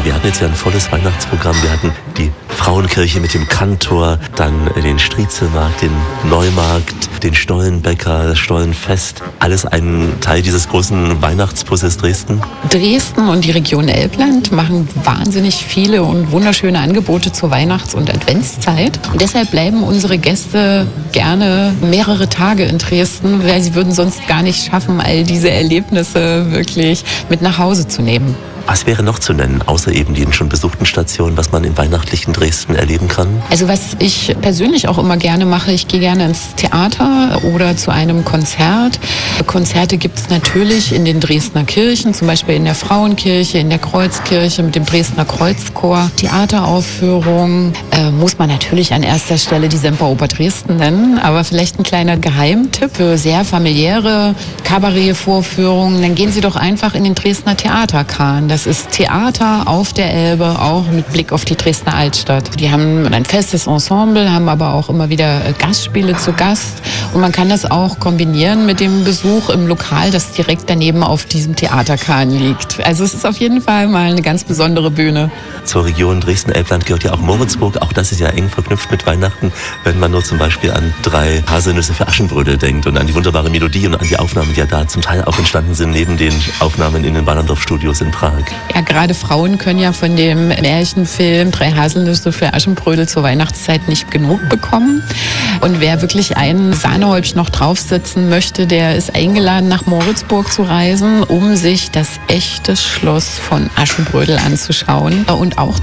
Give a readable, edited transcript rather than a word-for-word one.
wir hatten jetzt ja ein volles Weihnachtsprogramm. Wir hatten die Frauenkirche mit dem Kantor, dann den Striezelmarkt, den Neumarkt, den Stollenbäcker, das Stollenfest. Alles ein Teil dieses großen Weihnachtspuzzles Dresden. Dresden und die Region Elbland machen wahnsinnig viele und wunderschöne Angebote zur Weihnachts- und Adventszeit. Und deshalb bleiben unsere Gäste gerne mehrere Tage in Dresden, weil sie würden sonst gar nicht schaffen, all diese Erlebnisse wirklich mit nach Hause zu nehmen. Was wäre noch zu nennen, außer eben den schon besuchten Stationen, was man im weihnachtlichen Dresden erleben kann? Also was ich persönlich auch immer gerne mache, ich gehe gerne ins Theater oder zu einem Konzert. Konzerte gibt es natürlich in den Dresdner Kirchen, zum Beispiel in der Frauenkirche, in der Kreuzkirche mit dem Dresdner Kreuzchor. Theateraufführungen muss man natürlich an erster Stelle die Semperoper Dresden nennen, aber vielleicht ein kleiner Geheimtipp für sehr familiäre Kabarettvorführungen. Dann gehen Sie doch einfach in den Dresdner Theaterkahn. Das ist Theater auf der Elbe, auch mit Blick auf die Dresdner Altstadt. Die haben ein festes Ensemble, haben aber auch immer wieder Gastspiele zu Gast. Und man kann das auch kombinieren mit dem Besuch im Lokal, das direkt daneben auf diesem Theaterkahn liegt. Also es ist auf jeden Fall mal eine ganz besondere Bühne. Zur Region Dresden-Elbland gehört ja auch Moritzburg. Auch das ist ja eng verknüpft mit Weihnachten, wenn man nur zum Beispiel an 3 Haselnüsse für Aschenbrödel denkt und an die wunderbare Melodie und an die Aufnahmen, die ja da zum Teil auch entstanden sind, neben den Aufnahmen in den Wallendorf-Studios in Prag. Ja, gerade Frauen können ja von dem Märchenfilm 3 Haselnüsse für Aschenbrödel zur Weihnachtszeit nicht genug bekommen. Und wer wirklich ein Sahnehäubchen noch draufsetzen möchte, der ist eingeladen, nach Moritzburg zu reisen, um sich das echte Schloss von Aschenbrödel anzuschauen und auch